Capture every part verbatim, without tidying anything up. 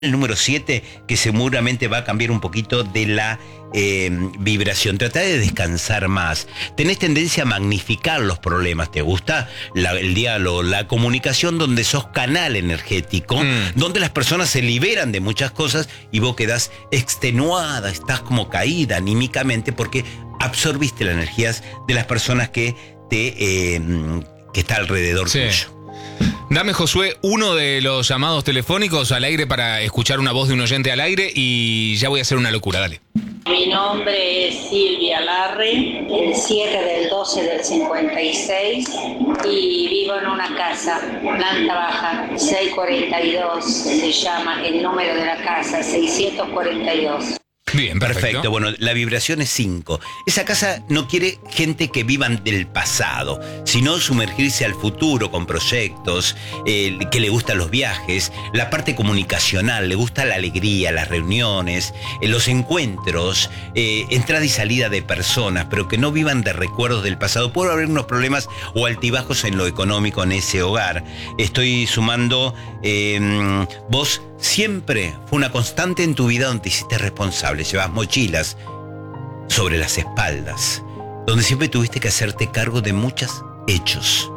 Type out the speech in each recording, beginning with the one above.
El número siete, que seguramente va a cambiar un poquito de la eh, vibración. Trata de descansar más. Tenés tendencia a magnificar los problemas. ¿Te gusta la, el diálogo, la comunicación donde sos canal energético? Mm. Donde las personas se liberan de muchas cosas y vos quedás extenuada, estás como caída anímicamente porque absorbiste las energías de las personas que te eh, que está alrededor sí. tuyo. Dame, Josué, uno de los llamados telefónicos al aire para escuchar una voz de un oyente al aire y ya voy a hacer una locura, dale. Mi nombre es Silvia Larre, el siete del doce del cincuenta y seis y vivo en una casa, planta baja, seiscientos cuarenta y dos, se llama el número de la casa, seiscientos cuarenta y dos. Bien, perfecto. Perfecto. Bueno, la vibración es cinco. Esa casa no quiere gente que vivan del pasado, sino sumergirse al futuro con proyectos, eh, que le gustan los viajes, la parte comunicacional, le gusta la alegría, las reuniones, eh, los encuentros, eh, entrada y salida de personas, pero que no vivan de recuerdos del pasado. Puede haber unos problemas o altibajos en lo económico en ese hogar. Estoy sumando, eh, vos siempre fue una constante en tu vida donde te hiciste responsable. Llevas mochilas sobre las espaldas, donde siempre tuviste que hacerte cargo de muchos hechos,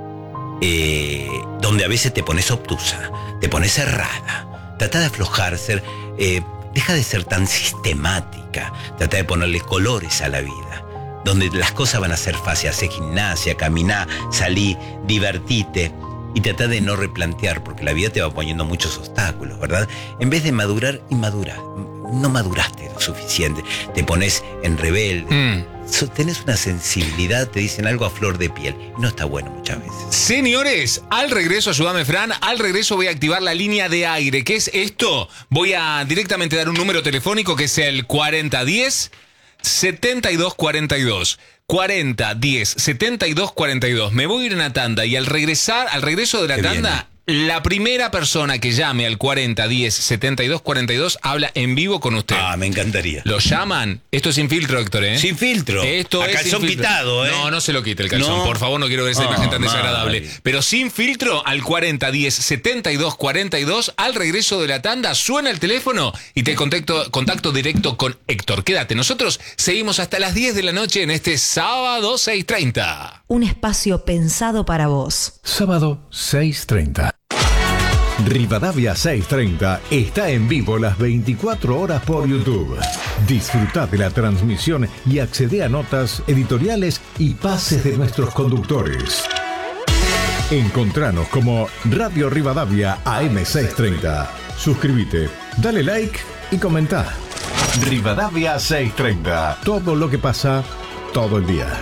eh, donde a veces te pones obtusa, te pones cerrada. Trata de aflojar, ser, eh, deja de ser tan sistemática, trata de ponerle colores a la vida, donde las cosas van a ser fáciles. Hacer gimnasia, caminar, salir, divertirte. Y trata de no replantear, porque la vida te va poniendo muchos obstáculos, ¿verdad? En vez de madurar, inmadura. No maduraste lo suficiente. Te pones en rebelde. Mm. So, tenés una sensibilidad, te dicen algo a flor de piel. No está bueno muchas veces. Señores, al regreso, ayúdame, Fran, al regreso voy a activar la línea de aire. ¿Qué es esto? Voy a directamente dar un número telefónico que es el cuarenta diez setenta y dos cuarenta y dos. cuarenta diez setenta y dos cuarenta y dos. Me voy a ir en una tanda y al regresar, al regreso de la Qué tanda, bien. La primera persona que llame al cuarenta diez setenta y dos cuarenta y dos habla en vivo con usted. Ah, me encantaría. Lo llaman. Esto es sin filtro, Héctor, ¿eh? Sin filtro. Esto a es calzón sin filtro. quitado, ¿eh? No, no se lo quite el calzón. No. Por favor, no quiero ver esa Oh, imagen tan desagradable. madre. Pero sin filtro al cuarenta diez setenta y dos cuarenta y dos. Al regreso de la tanda suena el teléfono y te contacto, contacto directo con Héctor. Quédate. Nosotros seguimos hasta las diez de la noche en este sábado seis treinta. Un espacio pensado para vos. Sábado seis treinta. Rivadavia seiscientos treinta está en vivo las veinticuatro horas por YouTube. Disfruta de la transmisión y accede a notas, editoriales y pases de nuestros conductores. Encontranos como Radio Rivadavia A M seiscientos treinta. Suscríbete, dale like y comenta. Rivadavia seiscientos treinta. Todo lo que pasa todo el día.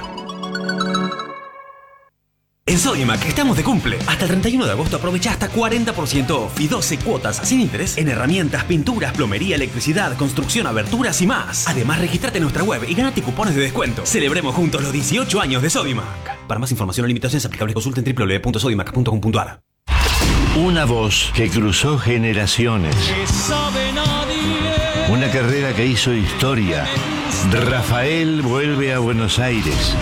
En Sodimac estamos de cumple. Hasta el treinta y uno de agosto aprovecha hasta cuarenta por ciento off y doce cuotas sin interés en herramientas, pinturas, plomería, electricidad, construcción, aberturas y más. Además, registrate en nuestra web y ganate cupones de descuento. Celebremos juntos los dieciocho años de Sodimac. Para más información o limitaciones aplicables consulta en doble u doble u doble u punto sodimac punto com punto a r. Una voz que cruzó generaciones. Una carrera que hizo historia. Rafael vuelve a Buenos Aires.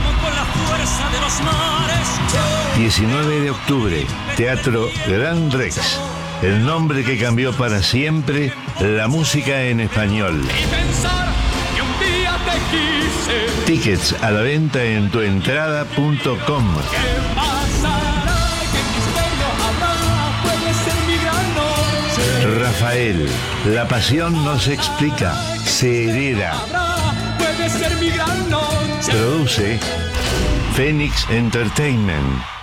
diecinueve de octubre, Teatro Gran Rex. El nombre que cambió para siempre la música en español. Tickets a la venta en tuentrada punto com. Rafael, la pasión no se explica, se hereda. Produce Phoenix Entertainment.